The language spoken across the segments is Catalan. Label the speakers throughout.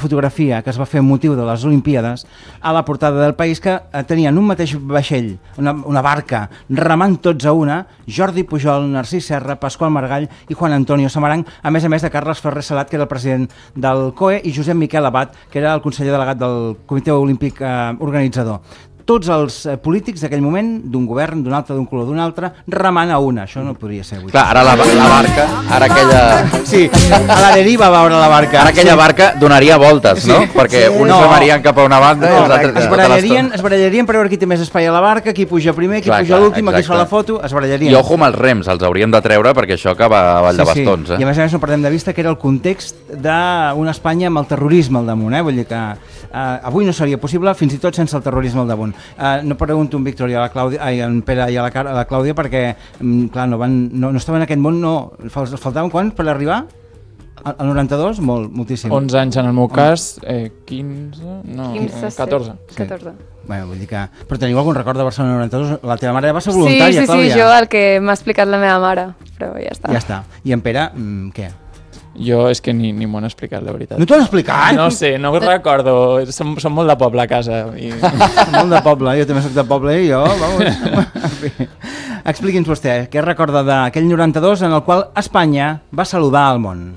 Speaker 1: fotografia que es va fer motiu de les Olimpíades a la portada del País, que tenien un mateix vaixell, una barca, remant tots a una, Jordi Pujol, Narcís Serra, Pasqual Margall i Juan Antonio Samaranch, a més de Carles Ferrer Salat, que era el president del COE, i Josep Miquel Abad, que era el conseller delegat del Comitè Olímpic organitzador. Tots els polítics d'aquell moment, d'un govern, d'un altre, d'un color, d'un altre, remant a una. Això no podria ser avui.
Speaker 2: Clar, ara la barca, ara aquella...
Speaker 1: Sí, a la deriva va veure la barca.
Speaker 2: Ara aquella barca donaria voltes, no? Perquè uns remarien cap a una banda i els altres...
Speaker 1: Es barallarien per veure qui té més espai a la barca, qui puja primer, qui puja l'últim, qui fa la foto, es barallarien.
Speaker 2: I ojo amb els rems, els hauríem de treure perquè això acaba a Vall de Bastons.
Speaker 1: I a més no perdem de vista que era el context d'una Espanya amb el terrorisme al damunt. Vull dir que avui no seria possible, fins i tot sense el terrorisme al damunt. No pregunto en Víctor i a la Clàudia, en Pere i a la Clàudia, perquè clar, no estaven en aquest món, faltaven quants per arribar? Al 92? Moltíssim.
Speaker 3: 11 anys en el meu cas, 15, no, 14.
Speaker 1: Bueno, vull dir que... Però teniu algun record de Barcelona 92? La teva mare va ser voluntària, Clàudia?
Speaker 4: Sí, jo, el que m'ha explicat la meva mare, però ja està.
Speaker 1: Ja està. I en Pere, què?
Speaker 3: Jo és que ni m'ho han explicat, la veritat.
Speaker 1: No t'ho han explicat?
Speaker 3: No sé, no ho recordo. Som molt de poble a casa.
Speaker 1: Molt de poble, jo també soc de poble i jo, vamos. Expliqui'ns vostè, què recorda d'aquell 92 en el qual Espanya va saludar al món?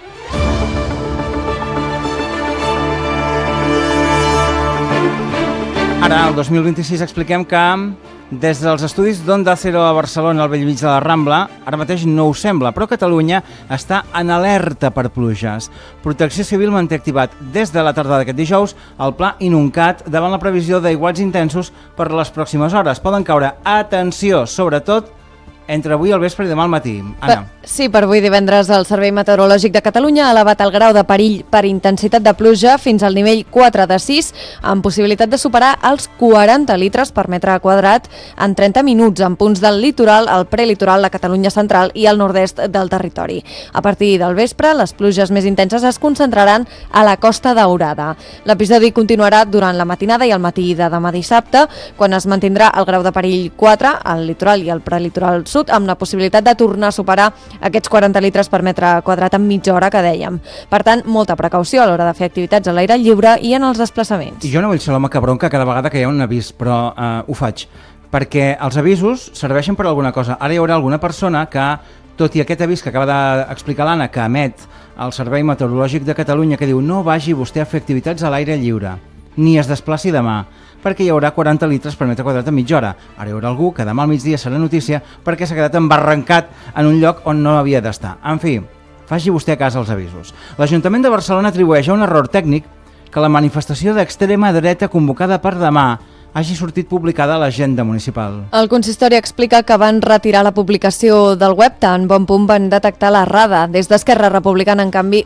Speaker 1: Ara, el 2026, expliquem que des dels estudis d'Onda Cero a Barcelona, al bell mig de la Rambla, ara mateix no ho sembla, però Catalunya està en alerta per pluges. Protecció Civil manté activat des de la tarda d'aquest dijous el pla Inuncat davant la previsió d'aiguats intensos per les pròximes hores. Poden caure, atenció, sobretot entre avui al vespre i demà al matí. Anna.
Speaker 4: Sí, per avui divendres el Servei Meteorològic de Catalunya ha elevat el grau de perill per intensitat de pluja fins al nivell 4 de 6, amb possibilitat de superar els 40 litres per metre quadrat en 30 minuts en punts del litoral, el prelitoral, la Catalunya central i el nord-est del territori. A partir del vespre, les pluges més intenses es concentraran a la Costa Daurada. L'episodi continuarà durant la matinada i el matí de demà dissabte, quan es mantindrà el grau de perill 4 al litoral i al prelitoral sud, amb la possibilitat de tornar a superar aquests 40 litres per metre quadrat en mitja hora que dèiem. Per tant, molta precaució a l'hora de fer activitats a l'aire lliure i en els desplaçaments.
Speaker 1: I jo no vull ser l'home que bronca cada vegada que hi ha un avís, però ho faig, perquè els avisos serveixen per alguna cosa. Ara hi haurà alguna persona que, tot i aquest avís que acaba d'explicar l'Anna, que emet el Servei Meteorològic de Catalunya, que diu no vagi vostè a fer activitats a l'aire lliure, ni es desplaci demà, perquè hi haurà 40 litres per metre quadrat en mitja hora. Ara hi haurà algú que demà al migdia serà notícia perquè s'ha quedat embarrancat en un lloc on no havia d'estar. En fi, faci vostè cas als avisos. L'Ajuntament de Barcelona atribueix a un error tècnic que la manifestació d'extrema dreta convocada per demà hagi sortit publicada a l'agenda municipal.
Speaker 4: El consistori explica que van retirar la publicació del web, tan bon punt van detectar l'errada. Des d'Esquerra Republicana, en canvi,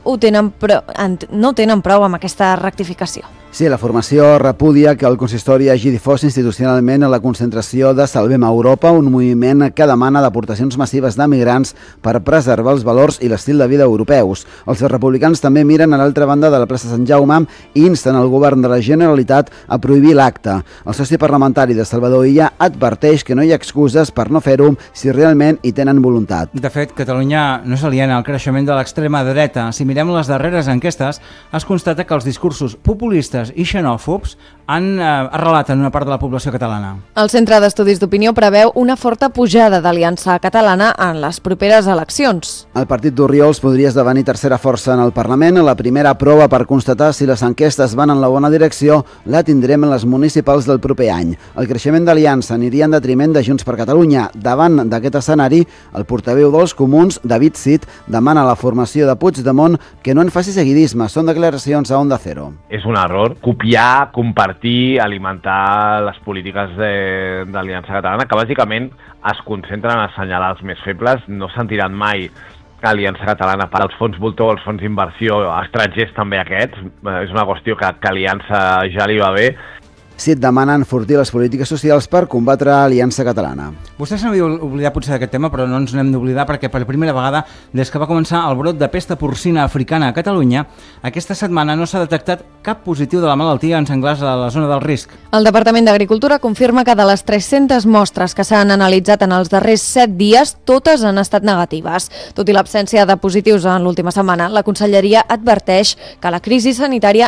Speaker 4: no tenen prou amb aquesta rectificació.
Speaker 5: Sí, la formació repudia que el consistori hagi difós institucionalment la concentració de Salvem Europa, un moviment que demana deportacions massives de migrants per preservar els valors i l'estil de vida europeus. Els republicans també miren a l'altra banda de la plaça Sant Jaume i insten el govern de la Generalitat a prohibir l'acte. El soci parlamentari de Salvador Illa adverteix que no hi ha excuses per no fer-ho si realment hi tenen voluntat.
Speaker 1: De fet, Catalunya no és aliena al creixement de l'extrema dreta. Si mirem les darreres enquestes, es constata que els discursos populistes i xenòfobs han arrelat en una part de la població catalana.
Speaker 4: El Centre d'Estudis d'Opinió preveu una forta pujada d'Aliança Catalana en les properes eleccions.
Speaker 5: El partit d'Orriols podria esdevenir tercera força en el Parlament. La primera prova per constatar si les enquestes van en la bona direcció la tindrem en les municipals del proper any. El creixement d'Aliança aniria en detriment de Junts per Catalunya. Davant d'aquest escenari, el portaveu dels Comuns, David Cid, demana a la formació de Puigdemont que no en faci seguidisme. Són declaracions a Onda Cero.
Speaker 6: És un error copiar, compartir, alimentar les polítiques d'Aliança Catalana, que bàsicament es concentren en assenyalar els més febles. No sentiran mai Aliança Catalana per als fons voltor, els fons d'inversió estrangers també aquests. És una qüestió que Aliança ja li va bé.
Speaker 5: Cid demana enfortir les polítiques socials per combatre Aliança Catalana.
Speaker 1: Vostè se n'havia oblidat potser d'aquest tema, però no ens n'hem d'oblidar perquè per primera vegada, des que va començar el brot de pesta porcina africana a Catalunya, aquesta setmana no s'ha detectat cap positiu de la malaltia en senglars a la zona del risc.
Speaker 4: El Departament d'Agricultura confirma que de les 300 mostres que s'han analitzat en els darrers 7 dies, totes han estat negatives. Tot i l'absència de positius en l'última setmana, la Conselleria adverteix que la crisi sanitària